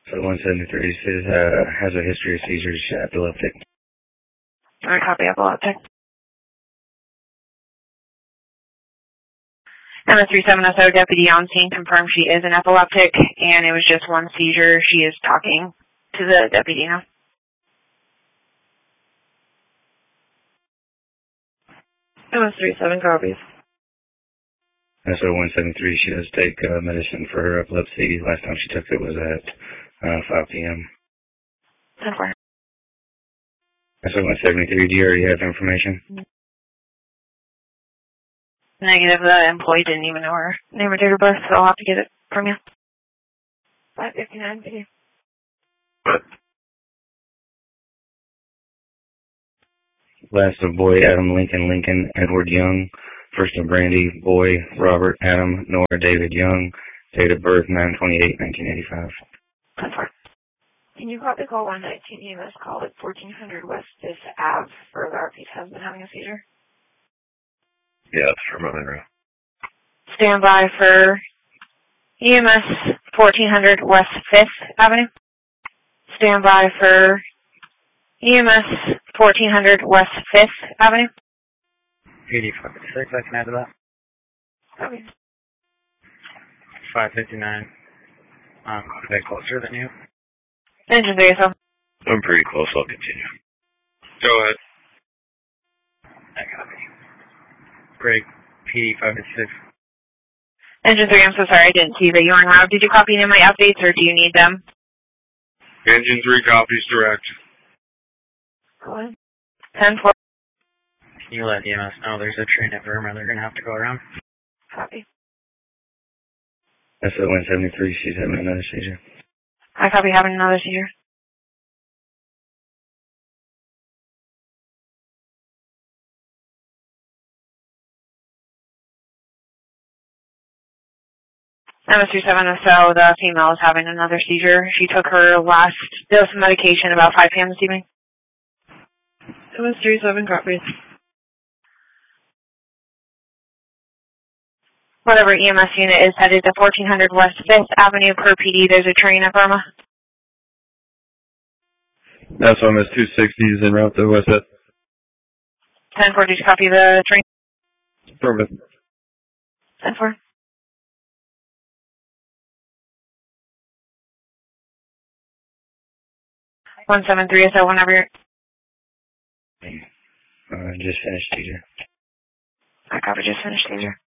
So 173 says has a history of seizures, epileptic. Alright, copy epileptic. MS-37SO deputy on scene confirmed she is an epileptic, and it was just one seizure. She is talking to the deputy now. MS-37 copies. So 173, she does take medicine for her epilepsy. Last time she took it was at 5 p.m. 10-4. So 173, do you already have information? Negative, the employee didn't even know her name or date of birth, so I'll have to get it from you. 559, please. Last of boy, Adam Lincoln, Edward Young. First of Brandy, boy, Robert, Adam, Nora, David Young. Date of birth, 9/28/1985. 10-4. Can you probably call 119 EMS call at 1400 West 5th Ave for the RP's husband having a seizure? Yeah, it's for Monroe. Stand by for EMS 1400 West 5th Avenue. Stand by for EMS 1400 West 5th Avenue. 8556, I can add to that. Okay. 559. I'm a bit closer than you. Engine 3, so. I'm pretty close, I'll continue. Go ahead. I copy. Break, PD 556. Engine 3, I'm so sorry, I didn't see that you were on loud. Did you copy any of my updates, or do you need them? Engine 3 copies direct. Go ahead. 10-4. Can you let EMS know there's a train at Verma they're going to have to go around? Copy. That's at 173, she's having another seizure. I copy having another seizure. MS-37SO, the female is having another seizure. She took her last dose of medication about 5 p.m. this evening. MS-37 copies. Whatever EMS unit is headed to 1400 West 5th Avenue per PD. There's a train at Burma. That's on this 260 is en route to West 10-4, did you copy the train? Affirmative. 10-4. One 7-3, so whenever you're... Just finished seizure. I copy, just finished seizure.